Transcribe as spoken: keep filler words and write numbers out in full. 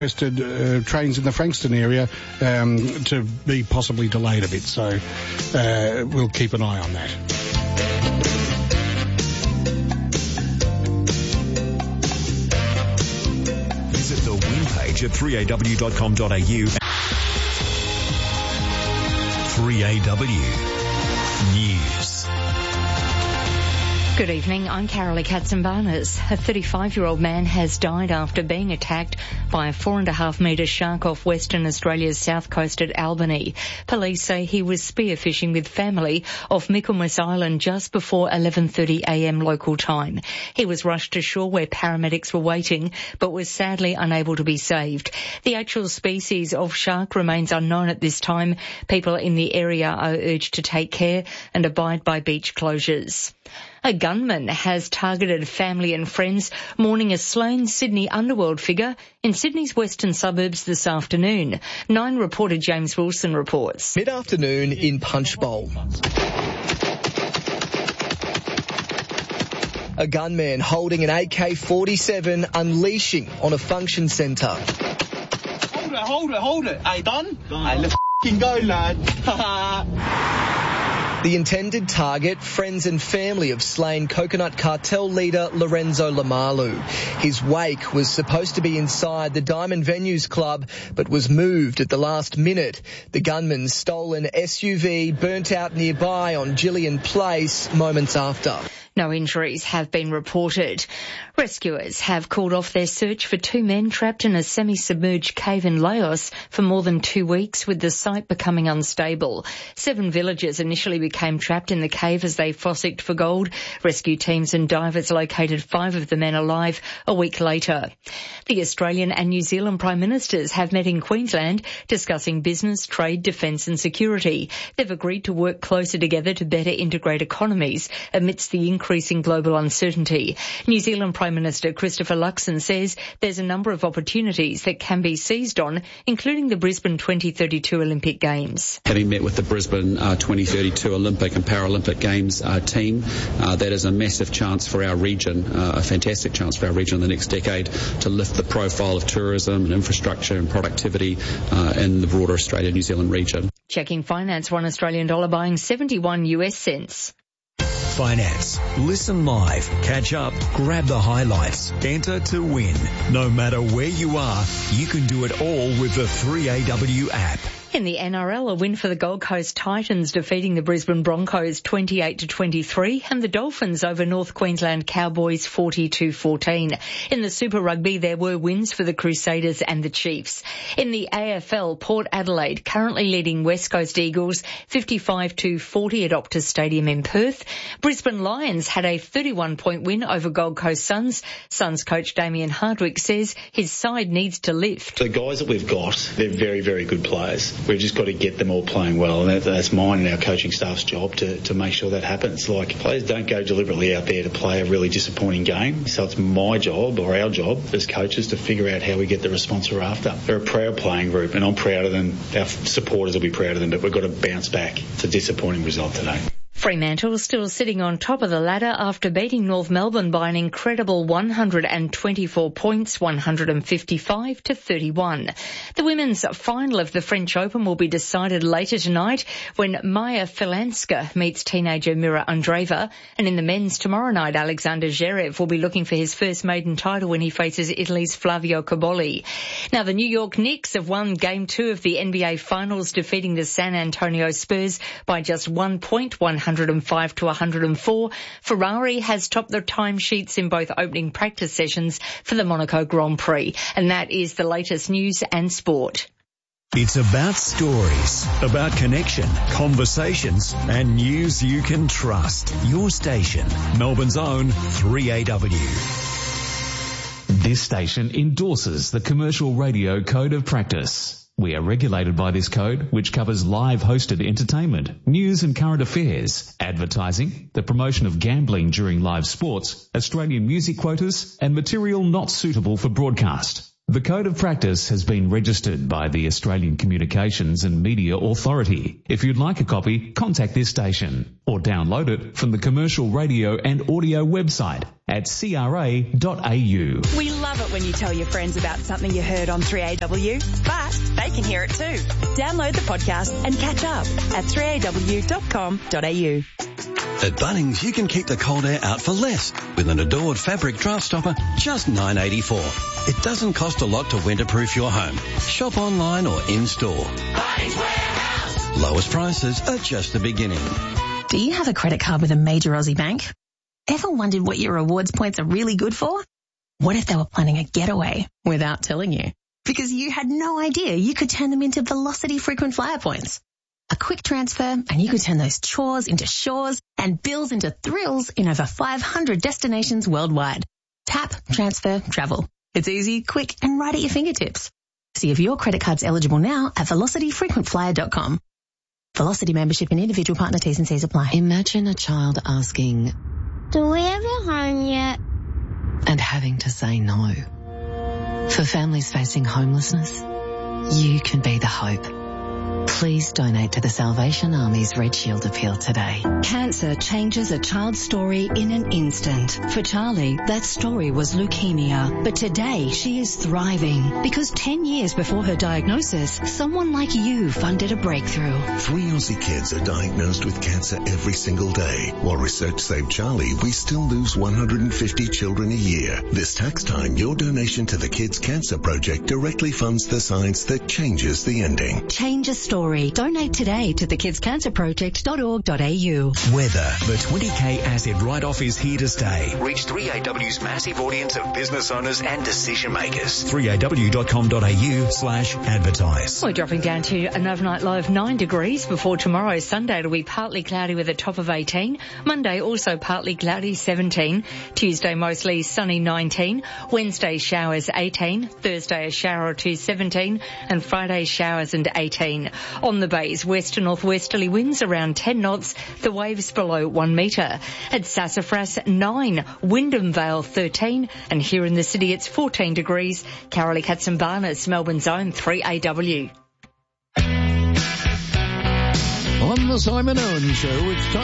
requested uh, trains in the Frankston area um, to be possibly delayed a bit, so uh, we'll keep an eye on that. Visit the win page at three a w dot com dot a u. three A W News. Good evening, I'm Carolee Katzenbarnes. A thirty-five-year-old man has died after being attacked by a four and a half metre shark off Western Australia's south coast at Albany. Police say he was spearfishing with family off Michaelmas Island just before eleven thirty a m local time. He was rushed to shore where paramedics were waiting, but was sadly unable to be saved. The actual species of shark remains unknown at this time. People in the area are urged to take care and abide by beach closures. A gunman has targeted family and friends mourning a slain Sydney underworld figure in Sydney's western suburbs this afternoon. Nine reporter James Wilson reports. Mid-afternoon in Punchbowl. A gunman holding an A K forty-seven unleashing on a function centre. Hold it, hold it, hold it. Hey, done? Done. Hey, let's f***ing go, lad. The intended target, friends and family of slain Coconut Cartel leader Lorenzo Lamalu. His wake was supposed to be inside the Diamond Venues Club, but was moved at the last minute. The gunman's stolen S U V burnt out nearby on Gillian Place moments after. No injuries have been reported. Rescuers have called off their search for two men trapped in a semi-submerged cave in Laos for more than two weeks, with the site becoming unstable. Seven villagers initially became trapped in the cave as they fossicked for gold. Rescue teams and divers located five of the men alive a week later. The Australian and New Zealand Prime Ministers have met in Queensland discussing business, trade, defence and security. They've agreed to work closer together to better integrate economies amidst the increasing global uncertainty. New Zealand Prime Minister Christopher Luxon says there's a number of opportunities that can be seized on, including the Brisbane twenty thirty-two Olympic Games. Having met with the Brisbane uh, twenty thirty-two Olympic and Paralympic Games uh, team, uh, that is a massive chance for our region, uh, a fantastic chance for our region in the next decade to lift the profile of tourism and infrastructure and productivity uh, in the broader Australia-New Zealand region. Checking finance, one Australian dollar buying seventy-one U S cents. Finance. Listen live, catch up, grab the highlights, enter to win. No matter where you are, you can do it all with the three A W app. In the N R L, a win for the Gold Coast Titans defeating the Brisbane Broncos twenty-eight to twenty-three and the Dolphins over North Queensland Cowboys forty to fourteen. In the Super Rugby, there were wins for the Crusaders and the Chiefs. In the A F L, Port Adelaide currently leading West Coast Eagles fifty-five to forty at Optus Stadium in Perth. Brisbane Lions had a thirty-one point win over Gold Coast Suns. Suns coach Damien Hardwick says his side needs to lift. The guys that we've got, they're very, very good players. We've just got to get them all playing well, and that, that's mine and our coaching staff's job to, to make sure that happens. Like, players don't go deliberately out there to play a really disappointing game, so it's my job or our job as coaches to figure out how we get the response we're after. They're a proud playing group, and I'm proud of them. Our supporters will be proud of them, but we've got to bounce back. It's a disappointing result today. Fremantle still sitting on top of the ladder after beating North Melbourne by an incredible one hundred twenty-four points, one hundred fifty-five to thirty-one. The women's final of the French Open will be decided later tonight when Maya Filanska meets teenager Mira Andreeva, and in the men's tomorrow night, Alexander Zverev will be looking for his first maiden title when he faces Italy's Flavio Cobolli. Now, the New York Knicks have won Game two of the N B A Finals, defeating the San Antonio Spurs by just one point, one hundred five to one hundred four. Ferrari has topped the timesheets in both opening practice sessions for the Monaco Grand Prix. And that is the latest news and sport. It's about stories, about connection, conversations, and news you can trust. Your station, Melbourne's own three A W. This station endorses the Commercial Radio Code of Practice. We are regulated by this code, which covers live hosted entertainment, news and current affairs, advertising, the promotion of gambling during live sports, Australian music quotas, and material not suitable for broadcast. The Code of Practice has been registered by the Australian Communications and Media Authority. If you'd like a copy, contact this station or download it from the Commercial Radio and Audio website at c r a dot a u. We love it when you tell your friends about something you heard on three A W, but they can hear it too. Download the podcast and catch up at three a w dot com dot a u. At Bunnings, you can keep the cold air out for less with an Adored fabric draft stopper, just nine dollars eighty-four. It doesn't cost a lot to winterproof your home. Shop online or in-store. Bunnings Warehouse. Lowest prices are just the beginning. Do you have a credit card with a major Aussie bank? Ever wondered what your rewards points are really good for? What if they were planning a getaway without telling you? Because you had no idea you could turn them into Velocity frequent flyer points. A quick transfer and you could turn those chores into shores and bills into thrills in over five hundred destinations worldwide. Tap, transfer, travel. It's easy, quick and right at your fingertips. See if your credit card's eligible now at velocity frequent flyer dot com. Velocity membership and individual partner T's and C's apply. Imagine a child asking, "Do we have a home yet?" and having to say no. For families facing homelessness, you can be the hope. Please donate to the Salvation Army's Red Shield appeal today. Cancer changes a child's story in an instant. For Charlie, that story was leukemia. But today, she is thriving because ten years before her diagnosis, someone like you funded a breakthrough. Three Aussie kids are diagnosed with cancer every single day. While research saved Charlie, we still lose one hundred fifty children a year. This tax time, your donation to the Kids Cancer Project directly funds the science that changes the ending. Change a story. Donate today to the kids cancer project dot org dot a u. Weather. The twenty K acid write-off is here to stay. Reach three A W's massive audience of business owners and decision makers. three a w dot com dot a u slash advertise. We're dropping down to an overnight low of nine degrees before tomorrow. Sunday it'll be partly cloudy with a top of eighteen. Monday also partly cloudy, seventeen. Tuesday mostly sunny, nineteen. Wednesday showers, eighteen. Thursday a shower or two, seventeen. And Friday showers and eighteen. On the bays, west to northwesterly winds around ten knots, the waves below one metre. At Sassafras, nine, Wyndham Vale, thirteen, and here in the city it's fourteen degrees. Carolee Katsimbarnas, Melbourne's own three A W. On the Simon Owen Show, it's time